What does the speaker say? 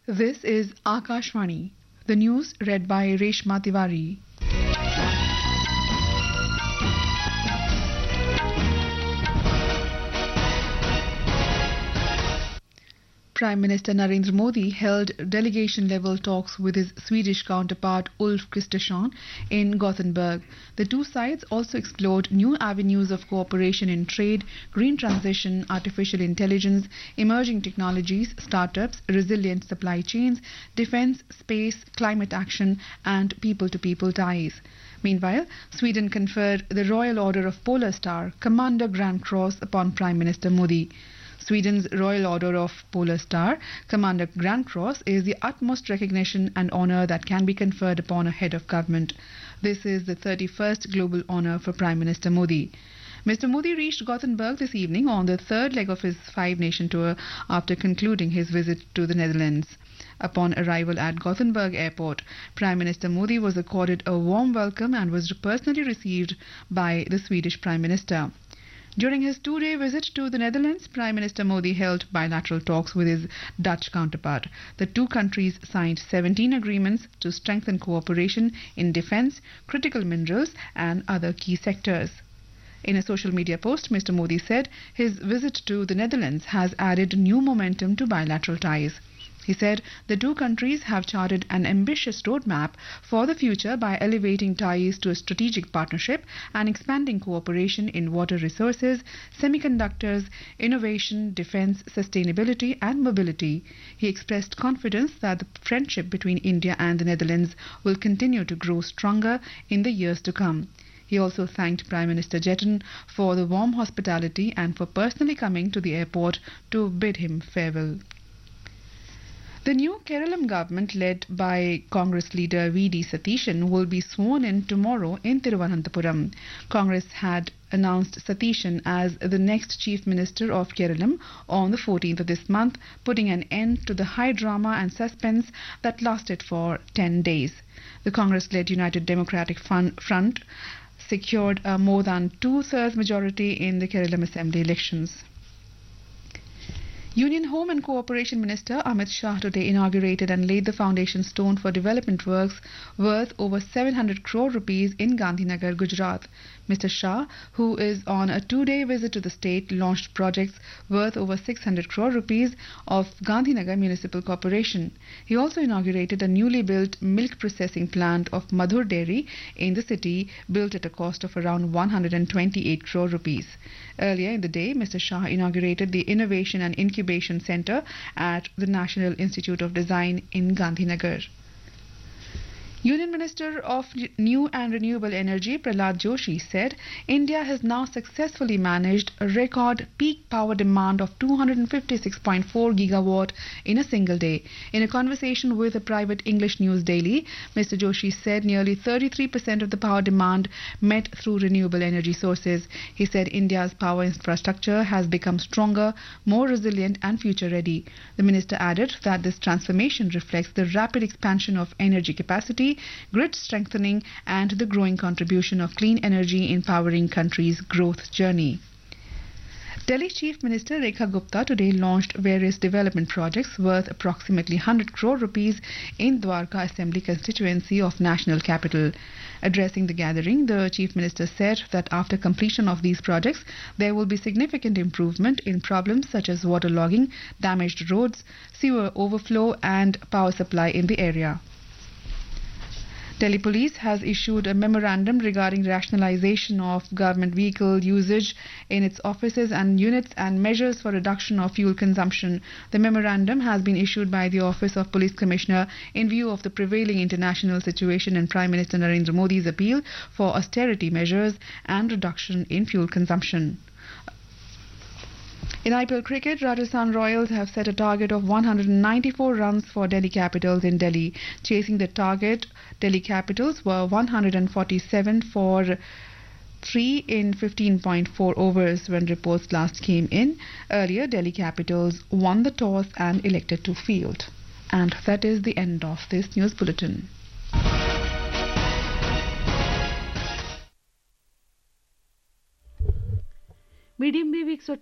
This is Akashvani. The news read by Reshma Tiwari. Prime Minister Narendra Modi held delegation-level talks with his Swedish counterpart Ulf Kristersson in Gothenburg. The two sides also explored new avenues of cooperation in trade, green transition, artificial intelligence, emerging technologies, startups, resilient supply chains, defense, space, climate action, and people-to-people ties. Meanwhile, Sweden conferred the Royal Order of Polar Star, Commander Grand Cross, upon Prime Minister Modi. Sweden's Royal Order of Polar Star, Commander Grand Cross, is the utmost recognition and honor that can be conferred upon a head of government. This is the 31st global honor for Prime Minister Modi. Mr. Modi reached Gothenburg this evening on the third leg of his five-nation tour after concluding his visit to the Netherlands. Upon arrival at Gothenburg Airport, Prime Minister Modi was accorded a warm welcome and was personally received by the Swedish Prime Minister. During his two-day visit to the Netherlands, Prime Minister Modi held bilateral talks with his Dutch counterpart. The two countries signed 17 agreements to strengthen cooperation in defense, critical minerals, and other key sectors. In a social media post, Mr. Modi said his visit to the Netherlands has added new momentum to bilateral ties. He said the two countries have charted an ambitious roadmap for the future by elevating ties to a strategic partnership and expanding cooperation in water resources, semiconductors, innovation, defense, sustainability and mobility. He expressed confidence that the friendship between India and the Netherlands will continue to grow stronger in the years to come. He also thanked Prime Minister Jetten for the warm hospitality and for personally coming to the airport to bid him farewell. The new Keralam government, led by Congress leader V.D. Satishan, will be sworn in tomorrow in Thiruvananthapuram. Congress had announced Satishan as the next Chief Minister of Keralam on the 14th of this month, putting an end to the high drama and suspense that lasted for 10 days. The Congress-led United Democratic Front secured a more than two-thirds majority in the Keralam Assembly elections. Union Home and Cooperation Minister Amit Shah today inaugurated and laid the foundation stone for development works worth over 700 crore rupees in Gandhinagar, Gujarat. Mr. Shah, who is on a two-day visit to the state, launched projects worth over 600 crore rupees of Gandhinagar Municipal Corporation. He also inaugurated a newly built milk processing plant of Madhur Dairy in the city, built at a cost of around 128 crore rupees. Earlier in the day, Mr. Shah inaugurated the Innovation and Incubation Center at the National Institute of Design in Gandhinagar. Union Minister of New and Renewable Energy Prahlad Joshi said India has now successfully managed a record peak power demand of 256.4 gigawatt in a single day. In a conversation with a private English news daily, Mr. Joshi said nearly 33% of the power demand met through renewable energy sources. He said India's power infrastructure has become stronger, more resilient and future-ready. The minister added that this transformation reflects the rapid expansion of energy capacity, grid strengthening and the growing contribution of clean energy in powering country's growth journey. Delhi Chief Minister Rekha Gupta today launched various development projects worth approximately 100 crore rupees in Dwarka Assembly constituency of National Capital. Addressing the gathering, the Chief Minister said that after completion of these projects, there will be significant improvement in problems such as waterlogging, damaged roads, sewer overflow and power supply in the area. Delhi Police has issued a memorandum regarding rationalization of government vehicle usage in its offices and units and measures for reduction of fuel consumption. The memorandum has been issued by the Office of Police Commissioner in view of the prevailing international situation and Prime Minister Narendra Modi's appeal for austerity measures and reduction in fuel consumption. In IPL cricket, Rajasthan Royals have set a target of 194 runs for Delhi Capitals in Delhi. Chasing the target, Delhi Capitals were 147 for 3 in 15.4 overs when reports last came in. Earlier, Delhi Capitals won the toss and elected to field. And that is the end of this news bulletin. Medium wave 100